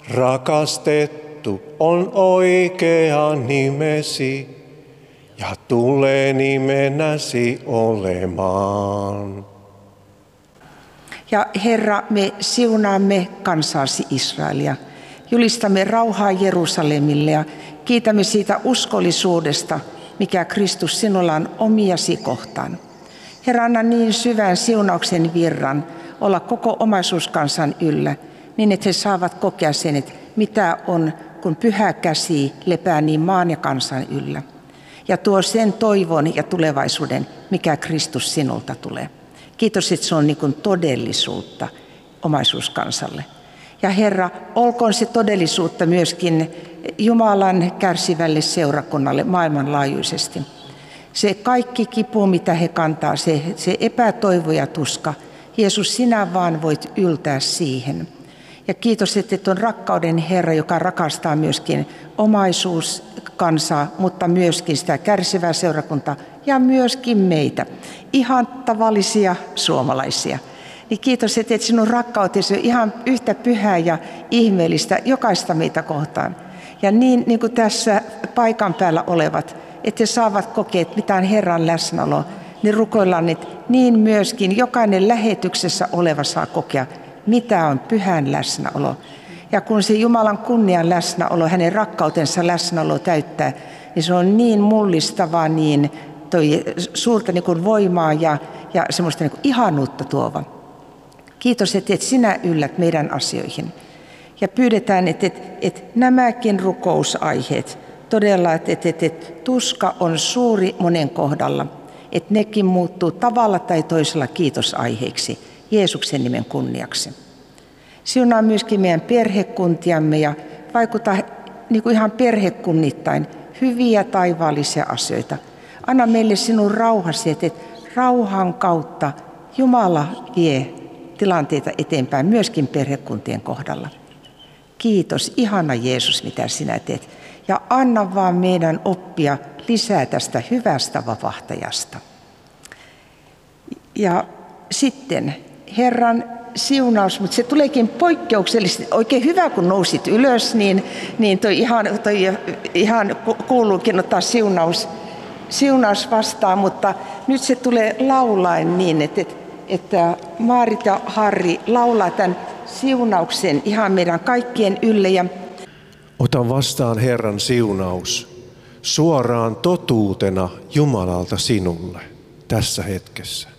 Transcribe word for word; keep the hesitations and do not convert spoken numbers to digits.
Rakastettu on oikea nimesi ja tulee nimenäsi olemaan. Ja Herra, me siunaamme kansasi Israelia. Julistamme rauhaa Jerusalemille ja kiitämme siitä uskollisuudesta, mikä Kristus sinulla on omiasi kohtaan. Herra, anna niin syvän siunauksen virran olla koko omaisuuskansan yllä, niin että he saavat kokea sen, että mitä on, kun pyhä käsi lepää niin maan ja kansan yllä. Ja tuo sen toivon ja tulevaisuuden, mikä Kristus sinulta tulee. Kiitos, että se on niin kuin todellisuutta omaisuuskansalle. Ja Herra, olkoon se todellisuutta myöskin Jumalan kärsivälle seurakunnalle maailmanlaajuisesti. Se kaikki kipu, mitä he kantaa, se, se epätoivo ja tuska, Jeesus, sinä vaan voit yltää siihen. Ja kiitos, että on rakkauden Herra, joka rakastaa myöskin omaisuuskansaa, mutta myöskin sitä kärsivää seurakuntaa ja myöskin meitä, ihan tavallisia suomalaisia. Niin kiitos, että sinun rakkautesi on ihan yhtä pyhää ja ihmeellistä jokaista meitä kohtaan. Ja niin, niin kuin tässä paikan päällä olevat, että he saavat kokea, että mitä on Herran läsnäolo, niin rukoillaan, että niin myöskin jokainen lähetyksessä oleva saa kokea, mitä on pyhän läsnäolo. Ja kun se Jumalan kunnian läsnäolo, hänen rakkautensa läsnäolo täyttää, niin se on niin mullistavaa, niin toi suurta niin kuin voimaa ja, ja semmoista niin kuin ihanuutta tuova. Kiitos, että et sinä yllät meidän asioihin. Ja pyydetään, että, että, että nämäkin rukousaiheet, todella, että, että, että, että tuska on suuri monen kohdalla, että nekin muuttuu tavalla tai toisella kiitosaiheiksi Jeesuksen nimen kunniaksi. Siunaa myöskin meidän perhekuntiamme ja vaikuttaa niin kuin ihan perhekunnittain hyviä taivaallisia asioita. Anna meille sinun rauhasi, että rauhan kautta Jumala vie tilanteita eteenpäin myöskin perhekuntien kohdalla. Kiitos, ihana Jeesus, mitä sinä teet. Ja anna vaan meidän oppia lisää tästä hyvästä vapahtajasta. Ja sitten Herran siunaus, mutta se tuleekin poikkeuksellisesti. Oikein hyvä, kun nousit ylös, niin, niin toi ihan, toi ihan kuuluukin ottaa siunaus, siunaus vastaan, mutta nyt se tulee laulaen niin, että, että Maarit ja Harri laulaa tämän siunauksen ihan meidän kaikkien ylle. Ja ota vastaan Herran siunaus suoraan totuutena Jumalalta sinulle tässä hetkessä.